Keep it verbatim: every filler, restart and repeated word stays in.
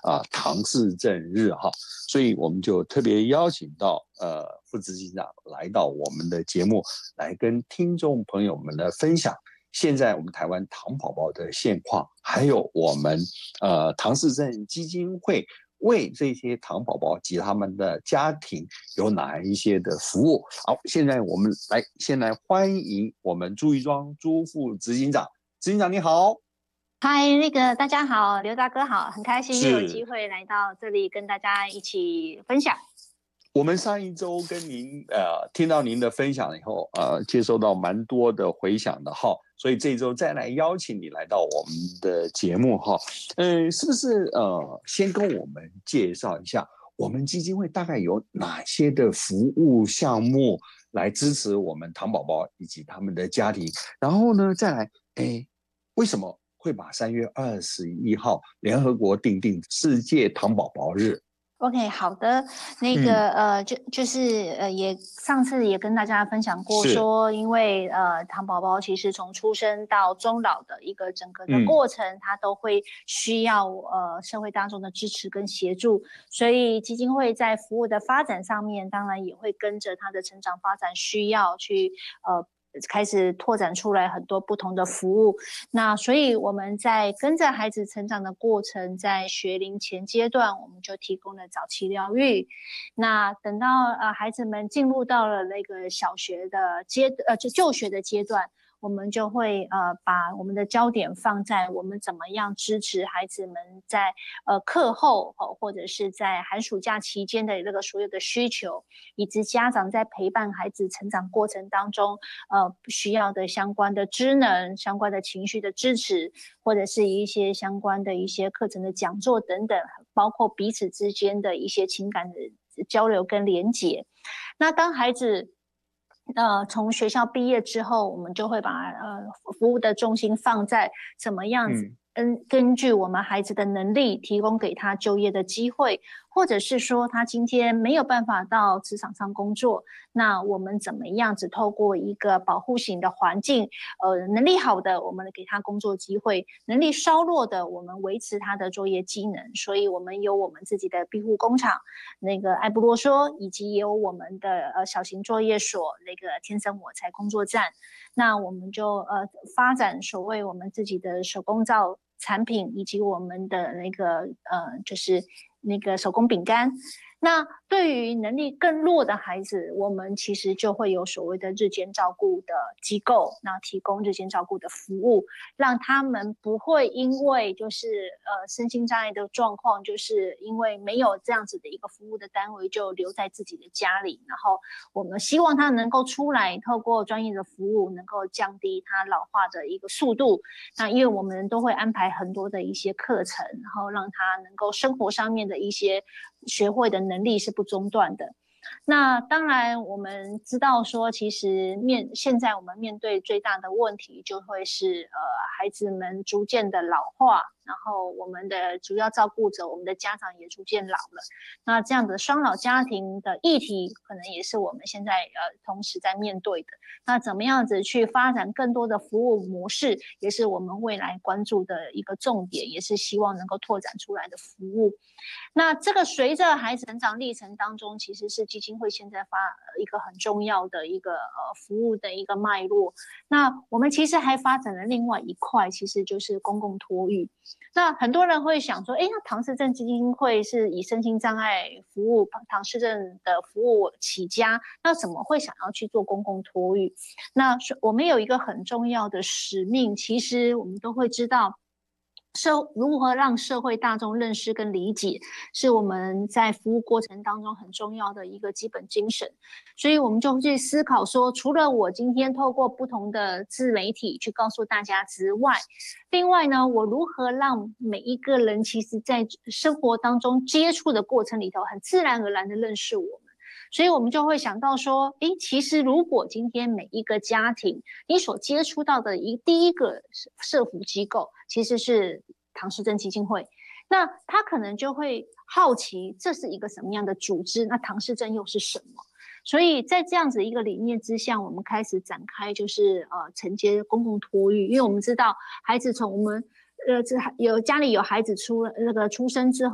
啊唐氏症日哈，所以我们就特别邀请到呃副执行长来到我们的节目，来跟听众朋友们的分享现在我们台湾唐宝宝的现况，还有我们呃唐氏症基金会为这些唐宝宝及他们的家庭有哪一些的服务。好，现在我们来先来欢迎我们朱义庄朱副执行长。执行长你好。 嗨，那个大家好，刘大哥好，很开心又有机是会来到这里跟大家一起分享。 我们上一周跟您呃听到您的分享以后，呃接收到蛮多的回响的哈，所以这一周再来邀请你来到我们的节目哈，嗯，是不是呃先跟我们介绍一下我们基金会大概有哪些的服务项目来支持我们唐宝宝以及他们的家庭，然后呢再来，哎，为什么会把三月二十一号联合国定定世界唐宝宝日 ？OK， 好的，那个、嗯、呃，就就是呃，也上次也跟大家分享过说，因为呃，唐宝宝其实从出生到终老的一个整个的过程，嗯、它都会需要呃社会大众的支持跟协助，所以基金会在服务的发展上面，当然也会跟着它的成长发展需要去呃。开始拓展出来很多不同的服务，那所以我们在跟着孩子成长的过程，在学龄前阶段，我们就提供了早期疗愈。那等到呃孩子们进入到了那个小学的阶呃就就学的阶段，我们就会呃把我们的焦点放在我们怎么样支持孩子们在呃课后、哦、或者是在寒暑假期间的那个所有的需求，以及家长在陪伴孩子成长过程当中呃需要的相关的知能、相关的情绪的支持，或者是一些相关的一些课程的讲座等等，包括彼此之间的一些情感的交流跟连结。那当孩子呃，从学校毕业之后，我们就会把呃服务的重心放在怎么样子，嗯，根据我们孩子的能力，提供给他就业的机会，或者是说他今天没有办法到职场上工作，那我们怎么样子透过一个保护型的环境，呃，能力好的我们给他工作机会，能力稍弱的我们维持他的作业机能，所以我们有我们自己的庇护工厂，那个爱不啰嗦，以及也有我们的呃小型作业所，那个天生我材工作站，那我们就呃发展所谓我们自己的手工皂产品，以及我们的那个呃就是那个手工饼干。那对于能力更弱的孩子，我们其实就会有所谓的日间照顾的机构，那提供日间照顾的服务，让他们不会因为就是呃身心障碍的状况，就是因为没有这样子的一个服务的单位，就留在自己的家里。然后我们希望他能够出来，透过专业的服务，能够降低他老化的一个速度。那因为我们都会安排很多的一些课程，然后让他能够生活上面的一些学会的能力是不中断的。那当然我们知道说，其实面现在我们面对最大的问题就会是呃孩子们逐渐的老化，然后我们的主要照顾者，我们的家长也逐渐老了。那这样的双老家庭的议题，可能也是我们现在呃同时在面对的。那怎么样子去发展更多的服务模式，也是我们未来关注的一个重点，也是希望能够拓展出来的服务。那这个随着孩子成长历程当中，其实是基金会现在发一个很重要的一个呃服务的一个脉络。那我们其实还发展了另外一块，其实就是公共托育。那很多人会想说，哎，那唐氏症基金会是以身心障碍服务、唐氏症的服务起家，那怎么会想要去做公共托育？那我们有一个很重要的使命，其实我们都会知道。社如何让社会大众认识跟理解，是我们在服务过程当中很重要的一个基本精神。所以我们就去思考说，除了我今天透过不同的自媒体去告诉大家之外，另外呢，我如何让每一个人其实在生活当中接触的过程里头，很自然而然的认识我们。所以我们就会想到说，诶，其实如果今天每一个家庭你所接触到的一第一个社福机构其实是唐氏症基金会，那他可能就会好奇这是一个什么样的组织，那唐氏症又是什么？所以在这样子一个理念之下，我们开始展开就是呃承接公共托育，因为我们知道孩子从我们呃有家里有孩子出那个出生之后。